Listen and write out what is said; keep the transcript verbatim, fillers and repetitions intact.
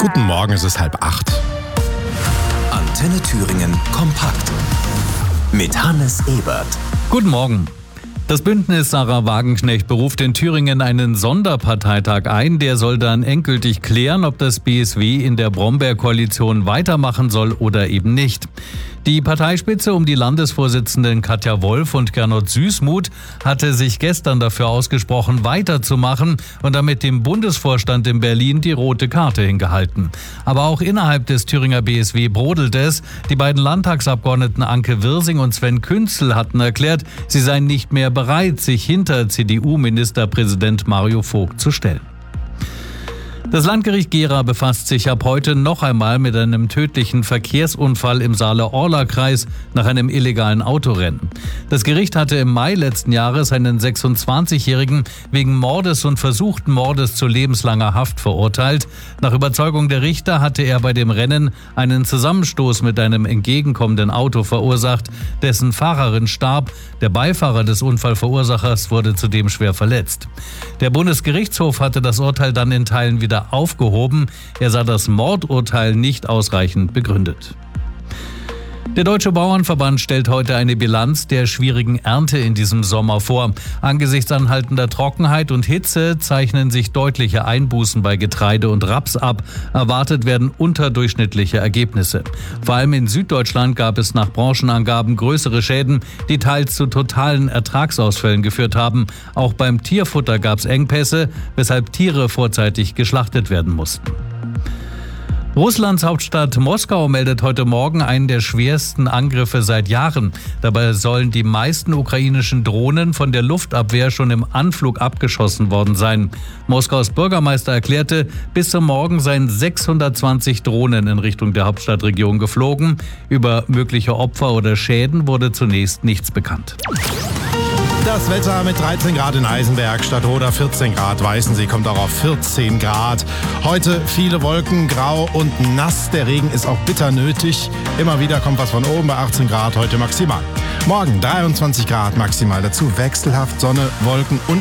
Guten Morgen, es ist halb acht. Antenne Thüringen kompakt mit Hannes Ebert. Guten Morgen. Das Bündnis Sarah Wagenknecht beruft in Thüringen einen Sonderparteitag ein. Der soll dann endgültig klären, ob das B S W in der Brombeer-Koalition weitermachen soll oder eben nicht. Die Parteispitze um die Landesvorsitzenden Katja Wolf und Gernot Süßmuth hatte sich gestern dafür ausgesprochen, weiterzumachen und damit dem Bundesvorstand in Berlin die rote Karte hingehalten. Aber auch innerhalb des Thüringer B S W brodelt es. Die beiden Landtagsabgeordneten Anke Wirsing und Sven Künzel hatten erklärt, sie seien nicht mehr bereit, sich hinter C D U-Ministerpräsident Mario Vogt zu stellen. Das Landgericht Gera befasst sich ab heute noch einmal mit einem tödlichen Verkehrsunfall im Saale-Orla-Kreis nach einem illegalen Autorennen. Das Gericht hatte im Mai letzten Jahres einen sechsundzwanzigjährigen wegen Mordes und versuchten Mordes zu lebenslanger Haft verurteilt. Nach Überzeugung der Richter hatte er bei dem Rennen einen Zusammenstoß mit einem entgegenkommenden Auto verursacht, dessen Fahrerin starb. Der Beifahrer des Unfallverursachers wurde zudem schwer verletzt. Der Bundesgerichtshof hatte das Urteil dann in Teilen wieder aufgehoben. Er sah das Mordurteil nicht ausreichend begründet. Der Deutsche Bauernverband stellt heute eine Bilanz der schwierigen Ernte in diesem Sommer vor. Angesichts anhaltender Trockenheit und Hitze zeichnen sich deutliche Einbußen bei Getreide und Raps ab. Erwartet werden unterdurchschnittliche Ergebnisse. Vor allem in Süddeutschland gab es nach Branchenangaben größere Schäden, die teils zu totalen Ertragsausfällen geführt haben. Auch beim Tierfutter gab es Engpässe, weshalb Tiere vorzeitig geschlachtet werden mussten. Russlands Hauptstadt Moskau meldet heute Morgen einen der schwersten Angriffe seit Jahren. Dabei sollen die meisten ukrainischen Drohnen von der Luftabwehr schon im Anflug abgeschossen worden sein. Moskaus Bürgermeister erklärte, bis zum Morgen seien sechshundertzwanzig Drohnen in Richtung der Hauptstadtregion geflogen. Über mögliche Opfer oder Schäden wurde zunächst nichts bekannt. Das Wetter mit dreizehn Grad in Eisenberg, Stadtroda vierzehn Grad, Weißensee kommt auch auf vierzehn Grad. Heute viele Wolken, grau und nass. Der Regen ist auch bitter nötig. Immer wieder kommt was von oben bei achtzehn Grad, heute maximal. Morgen dreiundzwanzig Grad maximal, dazu wechselhaft Sonne, Wolken und